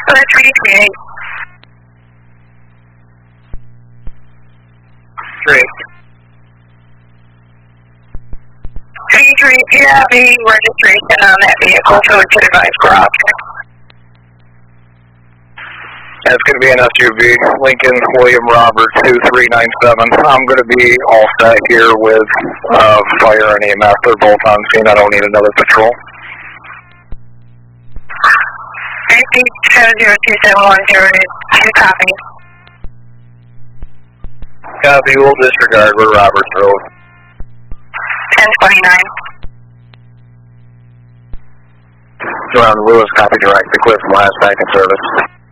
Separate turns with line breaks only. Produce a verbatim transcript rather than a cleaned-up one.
three D eight.
Three.
three three, do you have the registration on that vehicle so we can advise for object?
That's going to be an S U V, Lincoln William Roberts two three nine seven. I'm going to be all set here with uh, fire and E M S. They're both on scene. I don't need another patrol.
Repeat zero zero two seven one zero two, copy.
Copy, we'll disregard. We're Roberts Road.
ten twenty-nine.
John Lewis, copy direct. Be clear from last back in service.